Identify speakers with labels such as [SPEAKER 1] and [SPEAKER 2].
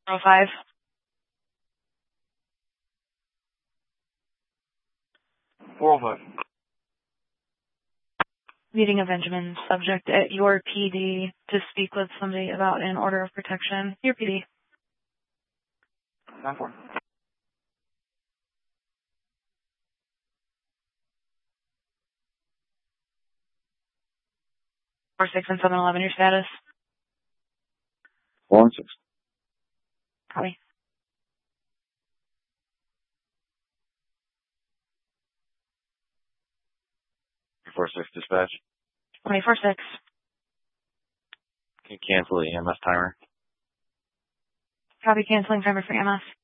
[SPEAKER 1] 05. Meeting of Benjamin, subject at your PD to speak with somebody about an order of protection. Your PD.
[SPEAKER 2] 9-4.
[SPEAKER 1] 4-6 and 7-11, your status?
[SPEAKER 3] 4 and 6.
[SPEAKER 1] Copy.
[SPEAKER 3] 4-6 dispatch.
[SPEAKER 1] 24-6.
[SPEAKER 3] Can you cancel the EMS timer?
[SPEAKER 1] Copy, canceling timer for EMS.